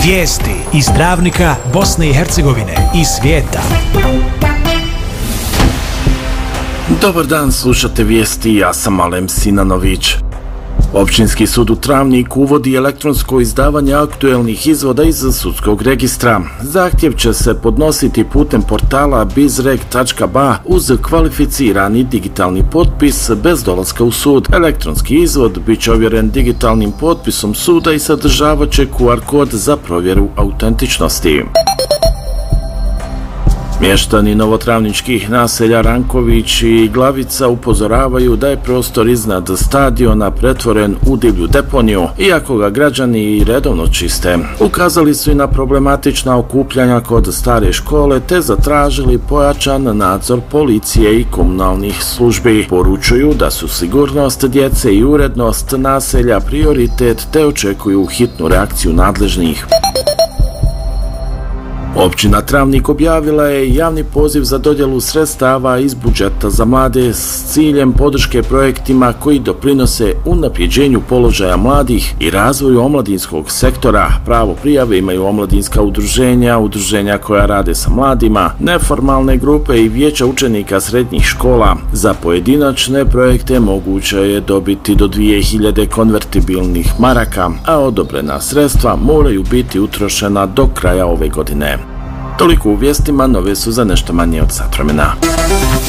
Vijesti iz Travnika, Bosne i Hercegovine i svijeta. Dobar dan, slušate vijesti, ja sam Alem Sinanović. Općinski sud u Travniku uvodi elektronsko izdavanje aktuelnih izvoda iz sudskog registra. Zahtjev će se podnositi putem portala bizreg.ba uz kvalificirani digitalni potpis bez dolaska u sud. Elektronski izvod bit će ovjeren digitalnim potpisom suda i sadržavat će QR kod za provjeru autentičnosti. Mještani novotravničkih naselja Ranković i Glavica upozoravaju da je prostor iznad stadiona pretvoren u divlju deponiju, iako ga građani redovno čiste. Ukazali su i na problematična okupljanja kod stare škole te zatražili pojačan nadzor policije i komunalnih službi. Poručuju da su sigurnost djece i urednost naselja prioritet te očekuju hitnu reakciju nadležnih. Općina Travnik objavila je javni poziv za dodjelu sredstava iz budžeta za mlade s ciljem podrške projektima koji doprinose unapređenju položaja mladih i razvoju omladinskog sektora. Pravo prijave imaju omladinska udruženja, udruženja koja rade sa mladima, neformalne grupe i vijeća učenika srednjih škola. Za pojedinačne projekte moguće je dobiti do 2000 konvertibilnih maraka, a odobrena sredstva moraju biti utrošena do kraja ove godine. Toliko u vijestima, nove su za nešto manje od sat vremena.